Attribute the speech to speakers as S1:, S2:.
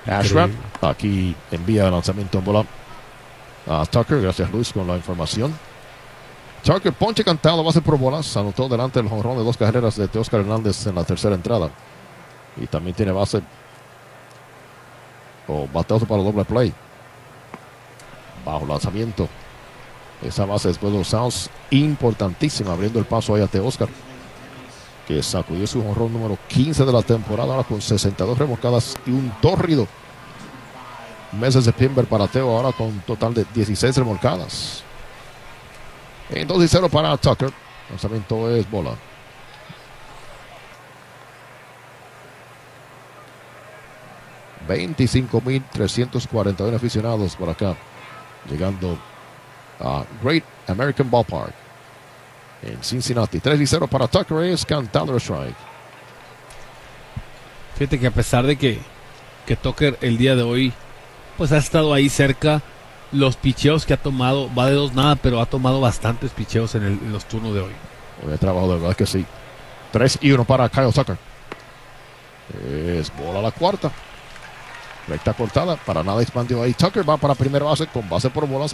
S1: Ashram aquí envía el lanzamiento en bola a Tucker. Gracias, Luis, con la información. Tucker, ponche cantado, base por bolas. Anotó delante el jonrón de 2 carreras de Teóscar Hernández en la tercera entrada. Y también tiene base o batazo para doble play. Bajo lanzamiento. Esa base después de los outs, importantísima, abriendo el paso ahí a Teóscar, que sacudió su jonrón número 15 de la temporada, ahora con 62 remolcadas y un tórrido mes de septiembre para Teo, ahora con un total de 16 remolcadas. En 2-0 para Tucker. Lanzamiento es bola. $25,341 aficionados por acá, llegando a Great American Ballpark en Cincinnati. 3-0 para Tucker, es cantado el strike.
S2: Fíjate que a pesar de que Tucker el día de hoy pues ha estado ahí cerca, los picheos que ha tomado, va de 2-0, pero ha tomado bastantes picheos en los turnos de hoy.
S1: Buen trabajo, de verdad que sí. 3-1 para Kyle Tucker. Es bola a la cuarta. Recta cortada, para nada expandió ahí. Tucker va para primera base con base por bolas.